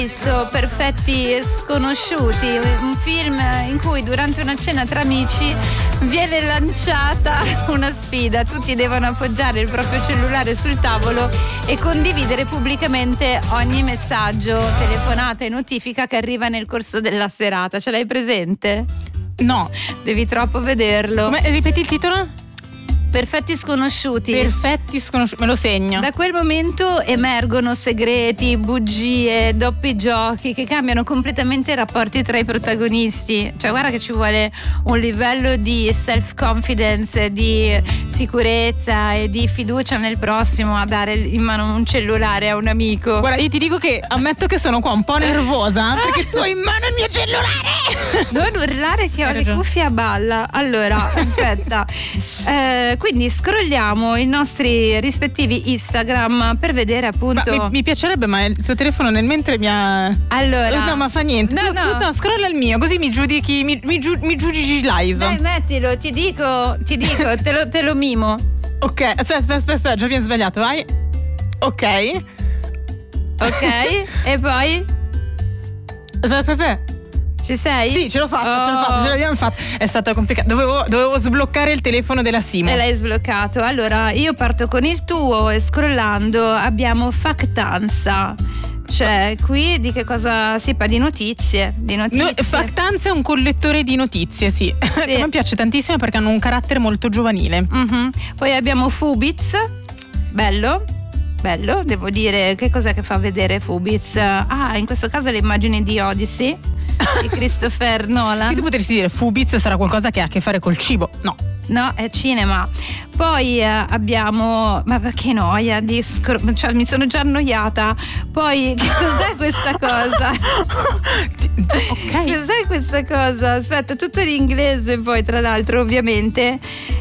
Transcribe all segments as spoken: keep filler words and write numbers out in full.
Visto Perfetti Sconosciuti, un film in cui durante una cena tra amici viene lanciata una sfida. Tutti devono appoggiare il proprio cellulare sul tavolo e condividere pubblicamente ogni messaggio, telefonata e notifica che arriva nel corso della serata. Ce l'hai presente? No. Devi troppo vederlo. Come, ripeti il titolo? Perfetti Sconosciuti. Perfetti Sconosciuti, me lo segno. Da quel momento emergono segreti, bugie, doppi giochi che cambiano completamente i rapporti tra i protagonisti. Cioè guarda che ci vuole un livello di self-confidence, di sicurezza e di fiducia nel prossimo a dare in mano un cellulare a un amico. Guarda, io ti dico che ammetto che sono qua un po' nervosa perché tu hai in mano il mio cellulare. Non urlare che ho Hai le ragione. cuffie a balla. Allora, aspetta. Eh, quindi scrolliamo i nostri rispettivi Instagram per vedere appunto. Ma mi, mi piacerebbe, ma il tuo telefono nel mentre mi ha. Allora, No, ma fa niente. No, tu, no. tu, no, scrolla il mio, così mi giudichi, mi, mi, giu- mi giudici live. Dai, mettilo, ti dico, ti dico, te lo, te lo mimo. Ok, aspetta, aspetta, aspetta, aspetta, già abbiamo sbagliato, vai. Ok. Ok? E poi? Aspetta, aspetta, aspetta. Ci sei? Sì, ce l'ho fatta, Oh. ce l'ho fatta, ce l'abbiamo fatta. È stato complicato. Dovevo, dovevo sbloccare il telefono della Simo. E l'hai sbloccato. Allora, io parto con il tuo e scrollando abbiamo Factanza. Cioè, qui di che cosa si parla? Di notizie. Di notizie. No, Factanza è un collettore di notizie, sì. Sì. Che mi piace tantissimo perché hanno un carattere molto giovanile. Mhm. Poi abbiamo Fubiz. Bello. Bello, devo dire, che cos'è che fa vedere Fubiz? Ah, in questo caso le immagini di Odyssey di Christopher Nolan. Qui tu potresti dire Fubiz sarà qualcosa che ha a che fare col cibo. No. No, è cinema. Poi eh, abbiamo. Ma perché noia? Di scro- cioè, mi sono già annoiata. Poi, che cos'è questa cosa? Ok. Cos'è questa cosa? Aspetta, tutto in inglese, poi, tra l'altro, ovviamente.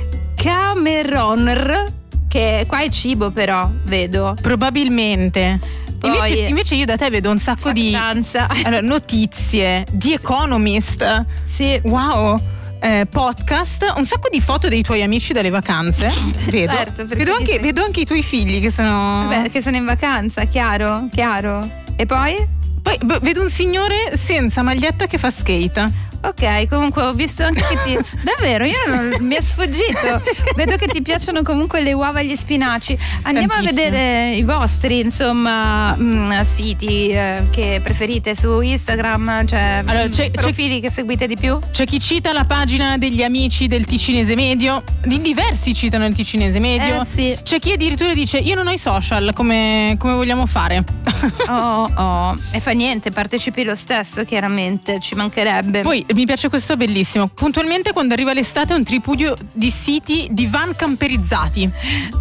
Cameron. Che qua è cibo, però, vedo. Probabilmente. Poi- Invece, invece io da te vedo un sacco di Factanza. allora, notizie, The Economist. Sì. Wow. Eh, podcast, un sacco di foto dei tuoi amici dalle vacanze. Vedo. Certo, perché vedo, anche, dice- vedo anche i tuoi figli che sono. Beh, che sono in vacanza, chiaro, chiaro. E poi? Poi beh, vedo un signore senza maglietta che fa skate. Ok, comunque ho visto anche che ti. Davvero, io non mi è sfuggito. Vedo che ti piacciono comunque le uova e gli spinaci. Andiamo Tantissimo. a vedere i vostri, insomma, mh, siti eh, che preferite su Instagram, cioè Allora, mh, c'è- c'è- profili che seguite di più. C'è chi cita la pagina degli amici del Ticinese Medio, di diversi citano il Ticinese Medio. Eh, sì. C'è chi addirittura dice io non ho i social, come, come vogliamo fare? Oh, oh. E fa niente, partecipi lo stesso, chiaramente, ci mancherebbe. Poi mi piace questo bellissimo. Puntualmente quando arriva l'estate è un tripudio di siti di van camperizzati.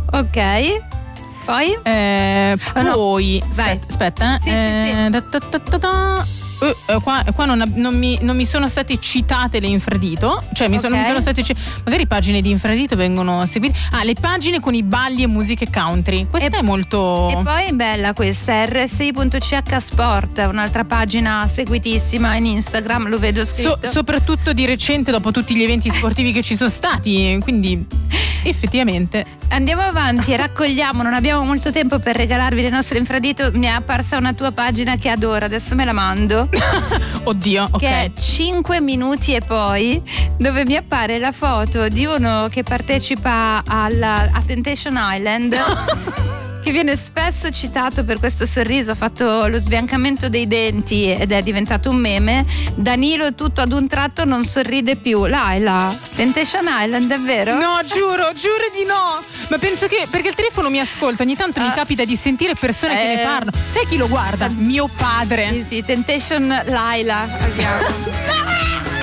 Ok. Poi? Eh, Oh, no. poi Vai. aspetta, aspetta eh. Sì, sì, sì. Eh, da, da, da, da, da. Eh, eh, qua qua non, non, mi, non mi sono state citate le infradito. Cioè mi, sono, Ok. mi sono state ci- magari pagine di infradito vengono seguite. Ah, le pagine con i balli e musiche country. Questa E- è molto. E poi bella questa, R S I punto C H Sport, un'altra pagina seguitissima in Instagram, lo vedo scritto. So- soprattutto di recente, dopo tutti gli eventi sportivi che ci sono stati. Quindi effettivamente. Andiamo avanti, raccogliamo, non abbiamo molto tempo per regalarvi le nostre infradito. Mi è apparsa una tua pagina che adoro, adesso me la mando. Oddio, ok. Che è cinque minuti e poi, dove mi appare la foto di uno che partecipa alla, a Temptation Island. Che viene spesso citato per questo sorriso, ha fatto lo sbiancamento dei denti ed è diventato un meme. Danilo tutto ad un tratto non sorride più. Laila, Temptation Island, è vero? No, giuro, giuro di no. Ma penso che perché il telefono mi ascolta, ogni tanto mi Ah. capita di sentire persone che Eh. ne parlano. Sai chi lo guarda? Mio padre. Sì, sì, Temptation Laila abbiamo.